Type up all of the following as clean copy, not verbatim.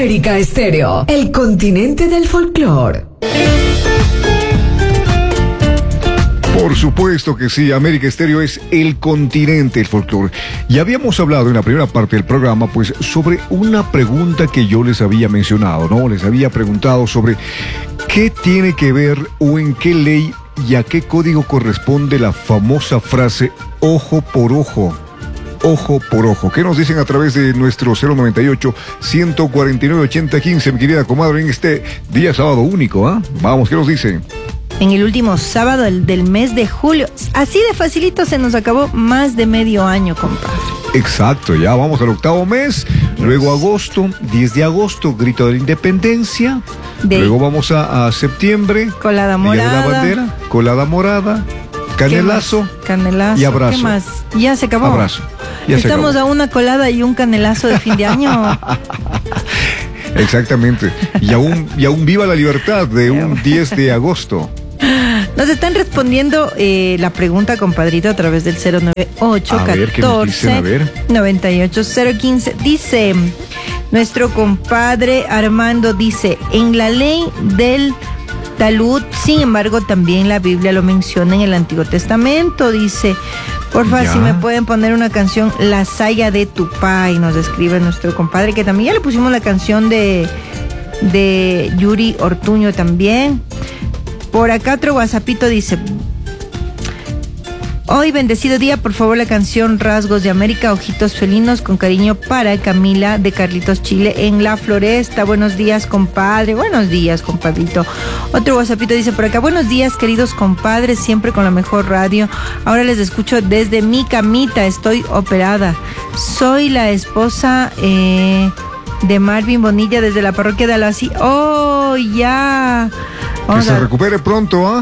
América Estéreo, el continente del folclore. Por supuesto que sí, América Estéreo es el continente del folclore. Y habíamos hablado en la primera parte del programa, pues, sobre una pregunta que yo les había mencionado, ¿no? Les había preguntado sobre qué tiene que ver o en qué ley y a qué código corresponde la famosa frase ojo por ojo. Ojo por ojo. ¿Qué nos dicen a través de nuestro 098-149-8015, mi querida comadre, en este día sábado único, ¿ah? Vamos, ¿qué nos dicen? En el último sábado del mes de julio. Así de facilito se nos acabó más de medio año, compadre. Exacto, ya vamos al octavo mes, luego agosto, 10 de agosto, grito de la independencia, luego vamos a septiembre, colada morada, Día de la bandera, colada morada, canelazo, canelazo y abrazo. ¿Qué más? Ya se acabó. Abrazo. Ya Estamos se acabó. a una colada y un canelazo de fin de año. Exactamente. Y aún viva la libertad de un 10 de agosto. Nos están respondiendo la pregunta, compadrito, a través del 098-14-98-015. Dice nuestro compadre Armando, dice, en la ley del talud, sin embargo, también la Biblia lo menciona en el Antiguo Testamento. Dice, porfa, si me pueden poner una canción, La Saya de Tupay, nos escribe nuestro compadre, que también ya le pusimos la canción de Yuri Ortuño también. Por acá otro WhatsAppito dice, hoy bendecido día, por favor la canción Rasgos de América, Ojitos Felinos, con cariño para Camila de Carlitos Chile en La Floresta. Buenos días, compadre. Buenos días, compadrito. Otro WhatsAppito dice por acá, buenos días, queridos compadres, siempre con la mejor radio. Ahora les escucho desde mi camita, estoy operada. Soy la esposa de Marvin Bonilla desde la parroquia de Alasí. ¡Oh, ya! Que se recupere pronto, ¿ah?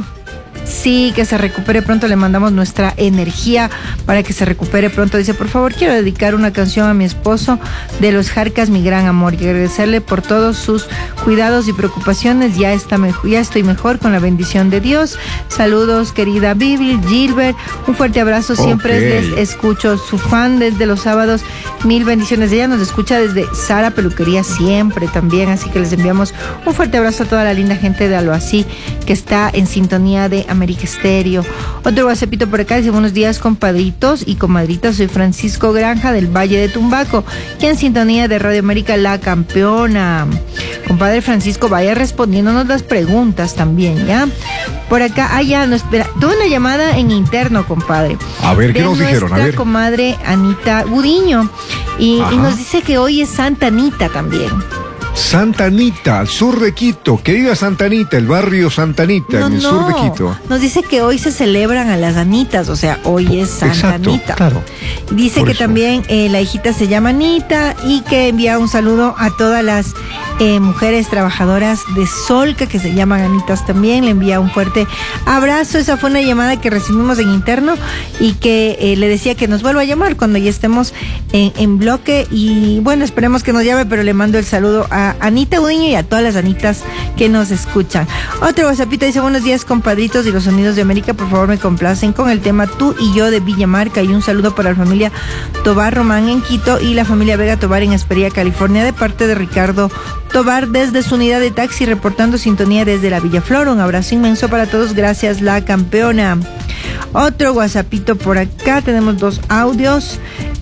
Sí, que se recupere pronto, le mandamos nuestra energía para que se recupere pronto. Dice, por favor, quiero dedicar una canción a mi esposo de Los Jarcas, mi gran amor, y agradecerle por todos sus cuidados y preocupaciones. Ya estoy mejor con la bendición de Dios. Saludos, querida Bibi, Gilbert, un fuerte abrazo, siempre les escucho, su fan desde los sábados, mil bendiciones. Ella nos escucha desde Sara Peluquería siempre también, así que les enviamos un fuerte abrazo a toda la linda gente de Aloasí que está en sintonía de América Estéreo. Otro WhatsAppito por acá dice, buenos días, compadritos y comadritas, soy Francisco Granja del Valle de Tumbaco, que en sintonía de Radio América La Campeona. Compadre Francisco, vaya respondiéndonos las preguntas también, ¿ya? Por acá, ya, no, espera, tuve una llamada en interno, compadre. A ver, ¿qué nos dijeron? A ver. Nuestra comadre Anita Gudiño, y nos dice que hoy es Santa Anita también. Santa Anita, al sur de Quito. Que diga Santa Anita, el barrio Santa Anita, en el sur de Quito. Nos dice que hoy se celebran a las Anitas, o sea, hoy es Santa Anita. Claro. Dice que también la hijita se llama Anita y que envía un saludo a todas las mujeres trabajadoras de Solca que se llaman Anitas también. Le envía un fuerte abrazo. Esa fue una llamada que recibimos en interno y que le decía que nos vuelva a llamar cuando ya estemos en bloque. Y bueno, esperemos que nos llame, pero le mando el saludo a Anita Udiño y a todas las Anitas que nos escuchan. Otro WhatsAppito dice, buenos días, compadritos y los sonidos de América, por favor me complacen con el tema Tú y Yo de Villamarca, y un saludo para la familia Tobar Román en Quito y la familia Vega Tobar en Espería, California, de parte de Ricardo Tobar desde su unidad de taxi, reportando sintonía desde la Villa Flor. Un abrazo inmenso para todos, gracias La Campeona. Otro WhatsAppito por acá, tenemos dos audios.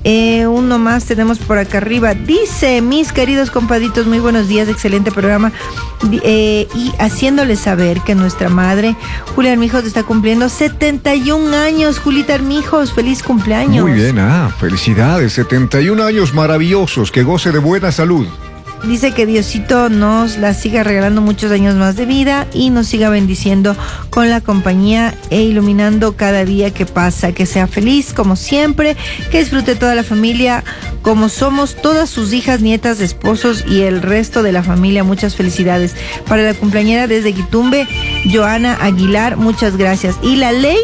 Uno más tenemos por acá arriba. Dice, mis queridos compadritos, muy buenos días, excelente programa. Y haciéndoles saber que nuestra madre, Julia Armijos, está cumpliendo 71 años. Julita Armijos, feliz cumpleaños. Muy bien, felicidades, 71 años maravillosos, que goce de buena salud. Dice que Diosito nos la siga regalando muchos años más de vida y nos siga bendiciendo con la compañía e iluminando cada día que pasa. Que sea feliz como siempre, que disfrute toda la familia como somos, todas sus hijas, nietas, esposos y el resto de la familia. Muchas felicidades. Para la cumpleañera desde Quitumbe, Joana Aguilar, muchas gracias. Y la ley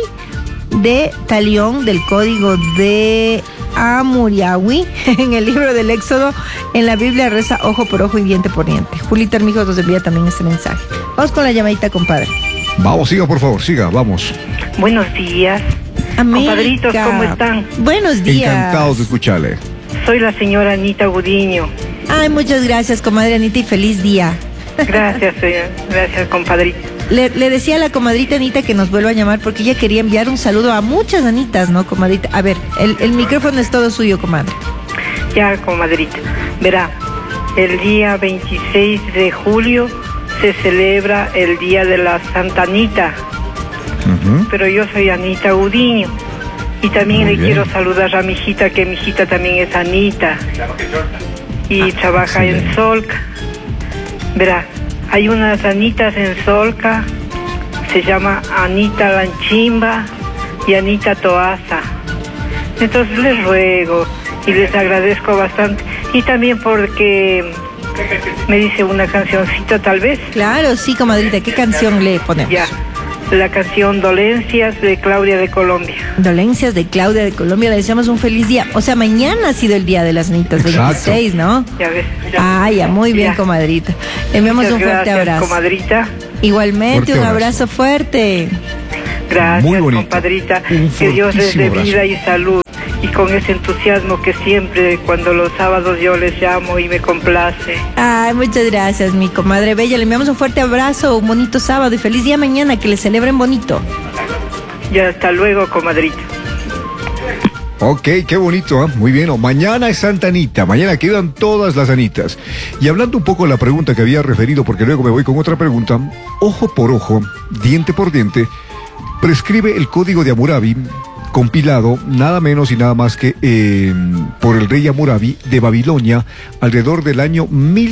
de Talión del Código de Amuriawi, en el libro del Éxodo, en la Biblia reza ojo por ojo y diente por diente. Julita Armijos nos envía también este mensaje. Vamos con la llamadita, compadre. Vamos, siga por favor, siga, vamos. Buenos días, América. Compadritos, ¿cómo están? Buenos días. Encantados de escucharle. Soy la señora Anita Gudiño. Ay, muchas gracias, comadre Anita, y feliz día. Gracias, señor. Gracias, compadrita. Le decía a la comadrita Anita que nos vuelva a llamar porque ella quería enviar un saludo a muchas Anitas, ¿no, comadrita? A ver, el micrófono es todo suyo, comadre. Ya, comadrita. Verá, el día 26 de julio se celebra el Día de la Santa Anita. Pero yo soy Anita Udiño. Y también Muy le bien. quiero saludar a mi hijita, que mi hijita también es Anita. Y trabaja en excelente. Solca. Verá, hay unas Anitas en Solca, se llama Anita Lanchimba y Anita Toaza. Entonces les ruego y les agradezco bastante. Y también porque me dice una cancioncita tal vez. Claro, sí, comadrita, ¿qué canción le ponemos? Ya, la canción Dolencias de Claudia de Colombia. Dolencias de Claudia de Colombia, le deseamos un feliz día. O sea, mañana ha sido el Día de las Anitas, Exacto. 26, ¿no? Ya ves. Ah, ya, muy bien, Ya. comadrita. Enviamos Muchas un fuerte gracias, abrazo. comadrita. Igualmente, Fuerte un abrazo. abrazo fuerte. Gracias, Muy bonito. compadrita. Un Que Dios les dé fortísimo vida y salud. Y con ese entusiasmo que siempre, cuando los sábados yo les llamo y me complace. Ay, muchas gracias, mi comadre bella. Le enviamos un fuerte abrazo, un bonito sábado y feliz día mañana, que le celebren bonito. Ya, hasta luego, comadrita. Ok, qué bonito, ¿eh? Muy bien. Mañana es Santa Anita, mañana quedan todas las Anitas. Y hablando un poco de la pregunta que había referido, porque luego me voy con otra pregunta, ojo por ojo, diente por diente, prescribe el Código de Hammurabi, compilado nada menos y nada más que por el rey Hammurabi de Babilonia alrededor del año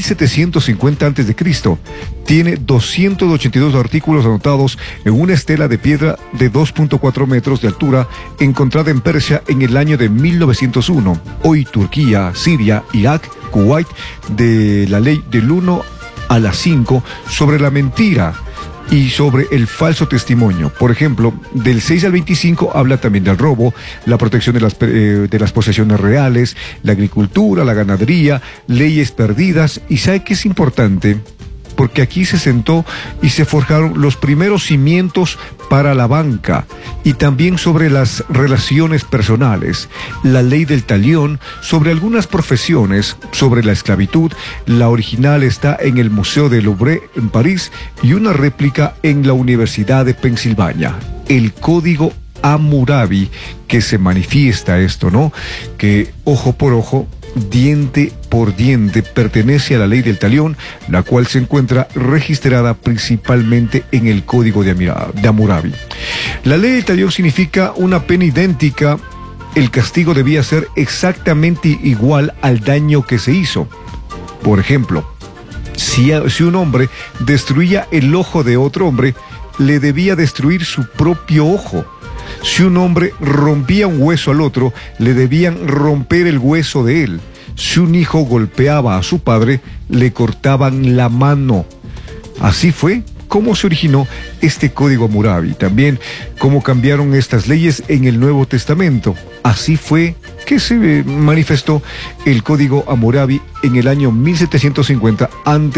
1750 a.C. Tiene 282 artículos anotados en una estela de piedra de 2.4 metros de altura encontrada en Persia en el año de 1901. Hoy Turquía, Siria, Irak, Kuwait, de la ley del 1 a la 5 sobre la mentira y sobre el falso testimonio. Por ejemplo, del 6 al 25 habla también del robo, la protección de las posesiones reales, la agricultura, la ganadería, leyes perdidas. ¿Y sabe qué es importante? Porque aquí se sentó y se forjaron los primeros cimientos para la banca y también sobre las relaciones personales, la ley del talión, sobre algunas profesiones, sobre la esclavitud. La original está en el Museo del Louvre en París y una réplica en la Universidad de Pensilvania. El Código Hammurabi, que se manifiesta esto, ¿no? Que ojo por ojo, diente por diente, pertenece a la ley del talión, la cual se encuentra registrada principalmente en el Código de Hammurabi. La ley del talión significa una pena idéntica. El castigo debía ser exactamente igual al daño que se hizo. Por ejemplo, si un hombre destruía el ojo de otro hombre, le debía destruir su propio ojo. Si un hombre rompía un hueso al otro, le debían romper el hueso de él. Si un hijo golpeaba a su padre, le cortaban la mano. Así fue como se originó este Código Hammurabi. También cómo cambiaron estas leyes en el Nuevo Testamento. Así fue que se manifestó el Código Hammurabi en el año 1750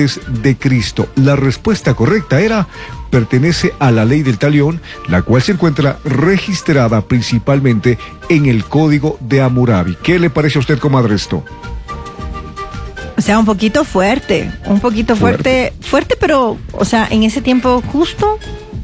a.C. La respuesta correcta era: pertenece a la ley del talión, la cual se encuentra registrada principalmente en el Código de Hammurabi. ¿Qué le parece a usted, comadre, esto? O sea, un poquito fuerte, fuerte, pero, o sea, en ese tiempo justo.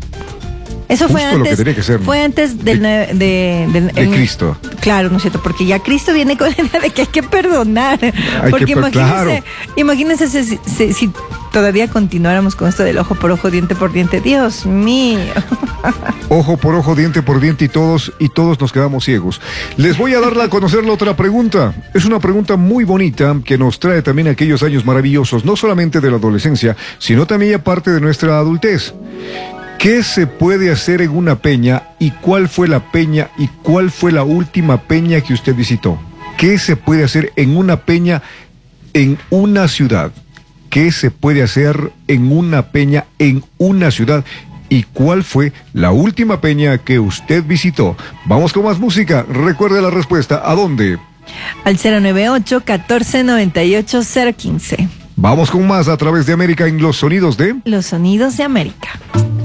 Eso fue Justo lo que antes, tenía que ser, ¿no? fue antes del de Cristo. Claro, ¿no es cierto? Porque ya Cristo viene con la idea de que hay que perdonar. Porque claro. imagínense si todavía continuáramos con esto del ojo por ojo, diente por diente. Dios mío. Ojo por ojo, diente por diente y todos nos quedamos ciegos. Les voy a darle a conocer la otra pregunta. Es una pregunta muy bonita que nos trae también aquellos años maravillosos, no solamente de la adolescencia, sino también aparte de nuestra adultez. ¿Qué se puede hacer en una peña y cuál fue la peña y cuál fue la última peña que usted visitó? ¿Qué se puede hacer en una peña en una ciudad? ¿Qué se puede hacer en una peña en una ciudad? ¿Y cuál fue la última peña que usted visitó? Vamos con más música. Recuerde la respuesta. ¿A dónde? Al 098-1498-015. Vamos con más a través de América en los sonidos de... Los sonidos de América.